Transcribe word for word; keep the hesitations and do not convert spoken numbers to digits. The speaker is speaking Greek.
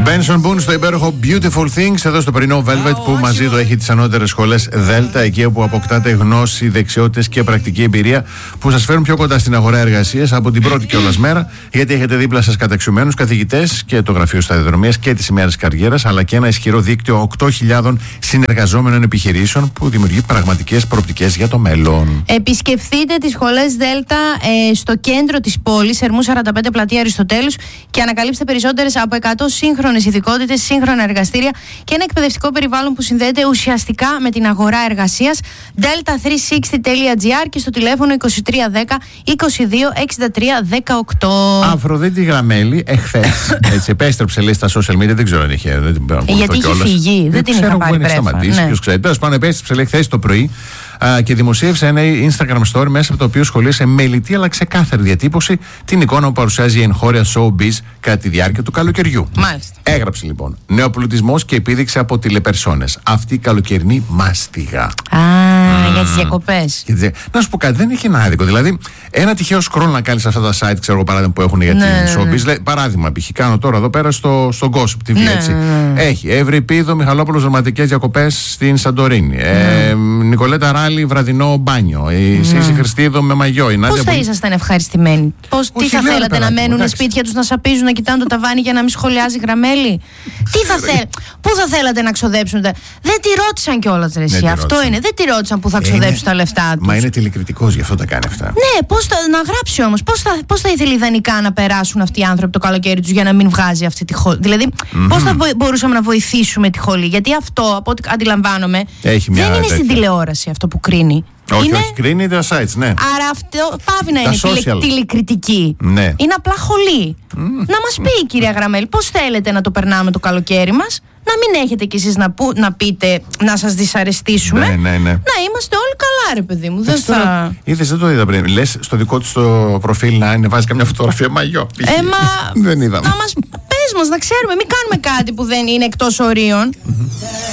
Benson Boone στο υπέροχο Beautiful Things, εδώ στο πρωινό Velvet, που μαζί του έχει τις ανώτερες σχολές Delta, εκεί όπου αποκτάτε γνώση, δεξιότητες και πρακτική εμπειρία που σας φέρουν πιο κοντά στην αγορά εργασίας από την πρώτη κιόλας μέρα, γιατί έχετε δίπλα σας καταξιωμένους καθηγητές και το γραφείο σταδιοδρομίας και τις ημέρες καριέρας, αλλά και ένα ισχυρό δίκτυο οκτώ χιλιάδων συνεργαζόμενων επιχειρήσεων που δημιουργεί πραγματικές προοπτικές για το μέλλον. Επισκεφθείτε τις σχολές Delta ε, στο κέντρο της πόλης, Ερμού σαράντα πέντε, πλατεία Αριστοτέλους, και ανακαλύψτε περισσότερες από εκατό σύγχρονες ειδικότητες, σύγχρονα εργαστήρια και ένα εκπαιδευτικό περιβάλλον που συνδέεται ουσιαστικά με την αγορά εργασίας. delta τριακόσια εξήντα τελεία τζι άρ και στο τηλέφωνο είκοσι τρία δέκα είκοσι δύο εξήντα τρία δεκαοκτώ. Αφροδίτη Γραμμέλη, εχθές, έτσι επέστρεψε, λέει, στα social media, δεν ξέρω αν είχε. Δεν ε, γιατί είχε φυγεί, δεν την είχα πάρει πρέφα. Ναι. Ποιος ξέρει. Τέλος πάντων, επέστρεψε, λέει, χθες το πρωί α, και δημοσίευσε ένα Instagram story μέσα από το οποίο σχολίασε με λιτή αλλά ξεκάθαρη διατύπωση την εικόνα που παρουσιάζει η εγχώρια showbiz κατά τη διάρκεια του καλοκαιριού. Μάλιστα. Έγραψε λοιπόν: νεοπλουτισμός και επίδειξη από τηλεπερσόνες. Αυτή η καλοκαιρινή μάστιγα. Α, mm. για τις διακοπές. Να σου πω κάτι, δεν έχει ένα άδικο. Δηλαδή, ένα τυχαίο scroll να κάνεις αυτά τα site, ξέρω εγώ, παράδειγμα, που έχουν για ναι, την showbiz. Ναι. Παράδειγμα, π.χ. κάνω τώρα εδώ πέρα στο, στο Gossip τι βι, ναι, έτσι. Ναι. Έχει Ευρυπίδο Μιχαλόπουλος δραματικές διακοπές στην Σαντορίνη. Ναι. Ε, Νικολέτα Ράλη βραδινό μπάνιο. Η ναι. Σύση Χριστίδο με μαγιό. Πώς θα ήσασταν ευχαριστημένοι? Πώς, τι θα θέλατε, να μένουν εντάξει. σπίτια τους, να σαπίζουν, να κοιτάνε το ταβάνι για να μην σχολιάζει Γραμμέλη? Τι θα θέλ... Πού θα θέλατε να ξοδέψουν? Δεν τη ρώτησαν κιόλας, ρε εσύ. Αυτό είναι. Δεν τη ρώτησαν πού θα ξοδέψουν είναι... τα λεφτά τους. Μα είναι τηλεκριτικός, γι' αυτό τα κάνει αυτά. Ναι, πώς θα... να γράψει όμως. Πώς θα... πώς θα ήθελε ιδανικά να περάσουν αυτοί οι άνθρωποι το καλοκαίρι τους για να μην βγάζει αυτή τη χολή? Δηλαδή, mm-hmm. πώς θα μπορούσαμε να βοηθήσουμε τη χολή? Γιατί αυτό, από ό,τι αντιλαμβάνομαι, δεν είναι τέτοια. Στην τηλεόραση αυτό που κρίνει. Όχι, είναι... όχι, κρίνει τα sites, ναι. Άρα αυτό πάβει να είναι τηλε, τηλεκριτική. Ναι. Είναι απλά χολή. Mm. Να μας πει η κυρία Γραμμέλη, πώς θέλετε να το περνάμε το καλοκαίρι μας, να μην έχετε κι εσείς να, που, να πείτε, να σας δυσαρεστήσουμε. Ναι, ναι, ναι. Να είμαστε όλοι καλά, ρε παιδί μου. Δεν θα... Είδες, δεν το είδα πριν. Λες στο δικό του το προφίλ να ανεβάζει καμιά φωτογραφία μαγιό. Ε, μα... δεν είδαμε. Να μας πες μας, να ξέρουμε, μην κάνουμε κάτι που δεν είναι εκτός ορίων.